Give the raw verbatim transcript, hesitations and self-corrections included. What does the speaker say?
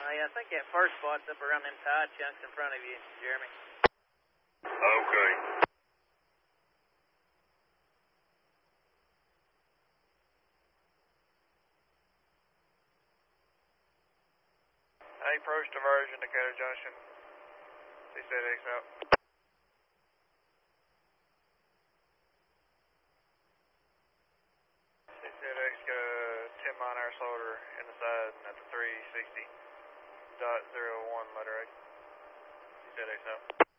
Uh, yeah, I think that first spot's up around them tide chunks in front of you, Jeremy. Okay. I approach diversion, Dakota Junction. C Z X out. C Z X got a ten mile an hour slower in the side at the three sixty dot zero one letter A. C Z X out.